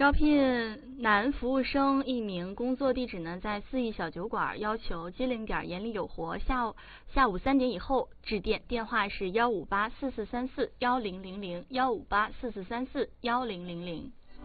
招聘男服务生1名，工作地址呢在4亿小酒馆，要求机灵点，眼里有活。下午3点以后致电，电话是15844341000，15844341000。